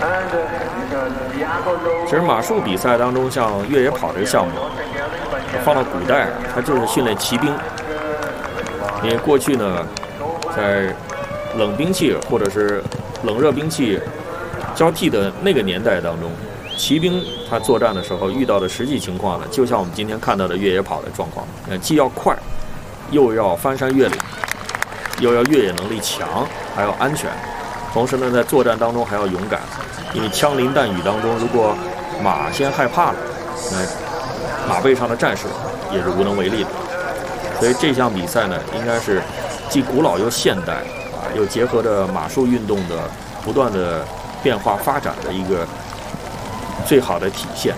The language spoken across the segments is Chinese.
其实马术比赛当中，像越野跑这个项目，放到古代，它就是训练骑兵。因为过去呢，在冷兵器或者是冷热兵器交替的那个年代当中，骑兵他作战的时候遇到的实际情况呢，就像我们今天看到的越野跑的状况，既要快，又要翻山越岭，又要越野能力强，还要安全。同时呢，在作战当中还要勇敢，因为枪林弹雨当中，如果马先害怕了，那马背上的战士也是无能为力的。所以这项比赛呢，应该是既古老又现代又结合着马术运动的不断的变化发展的一个最好的体现。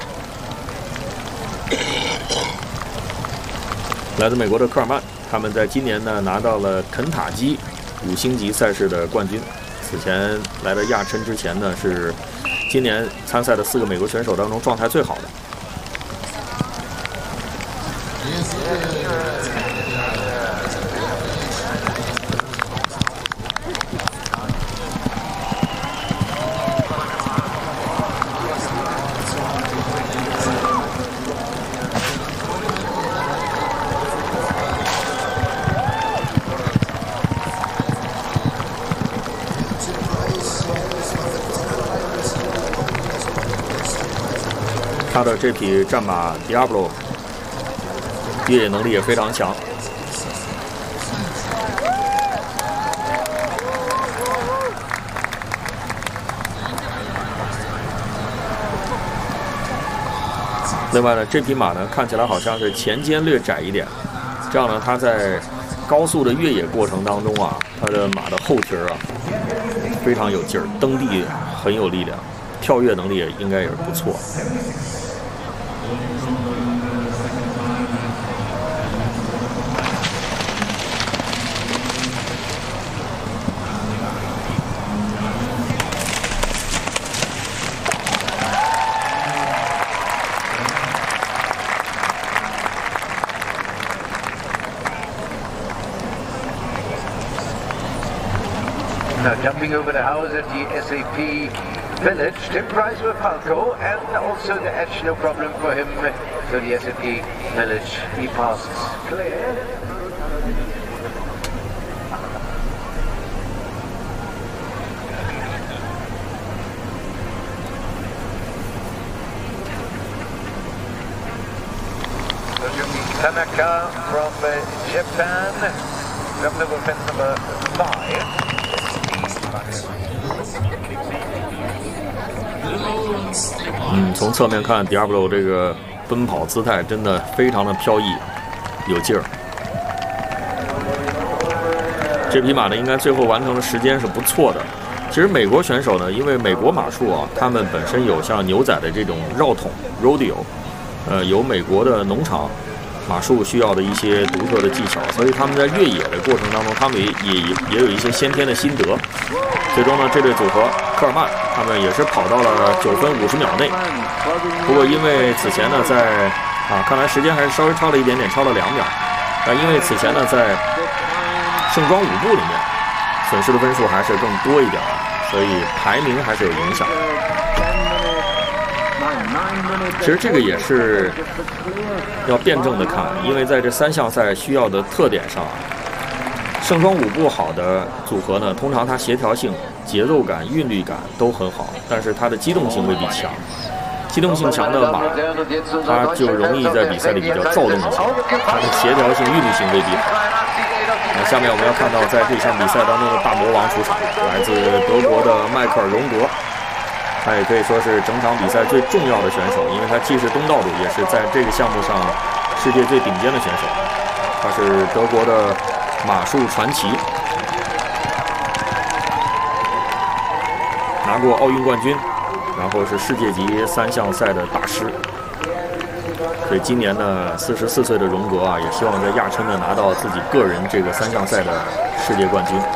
来自美国的科尔曼，他们在今年呢拿到了肯塔基5星级赛事的冠军。此前来到亚琛之前呢，是今年参赛的4个美国选手当中状态最好的。他的这匹战马 Diablo 越野能力也非常强。另外呢，这匹马呢看起来好像是前肩略窄一点，这样呢，它在高速的越野过程当中啊，它的马的后蹄啊非常有劲儿，蹬地很有力量，跳跃能力也应该也是不错。 Now jumping over the house at the SAP Village, Tim Price with Falco, and also the edge, no problem for him. So the SAP Village, he passes clear. So Tanaka from Japan, number fence number 5. 从侧面看 Diablo 这个奔跑姿态真的非常的飘逸，有劲儿。这匹马呢，应该最后完成的时间是不错的。其实美国选手呢，因为美国马术啊，他们本身有像牛仔的这种绕桶 rodeo， 有美国的农场马术需要的一些独特的技巧，所以他们在越野的过程当中，他们也有一些先天的心得。最终呢，这对组合科尔曼他们也是跑到了9分50秒内。不过因为此前呢，看来时间还是稍微超了一点点，超了2秒。但因为此前呢，在盛装舞步里面损失的分数还是更多一点，所以排名还是有影响。其实这个也是要辩证的看，因为在这3项赛需要的特点上，盛装舞步好的组合呢，通常它协调性、节奏感、韵律感都很好，但是它的机动性未必强。机动性强的马，它就容易在比赛里比较躁动一些，它的协调性、韵律性未必好。那下面我们要看到，在这项比赛当中的大魔王出场，来自德国的迈克尔·荣格。他也可以说是整场比赛最重要的选手，因为他既是东道主，也是在这个项目上世界最顶尖的选手。他是德国的马术传奇，拿过奥运冠军，然后是世界级3项赛的大师。所以今年呢，44岁的荣格啊，也希望在亚琛呢拿到自己个人这个3项赛的世界冠军。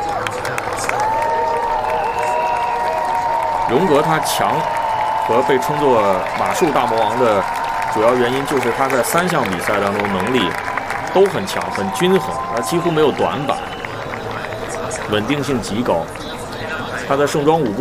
荣格他强和被称作马术大魔王的主要原因，就是他在3项比赛当中能力都很强，很均衡，他几乎没有短板，稳定性极高。他在盛装舞步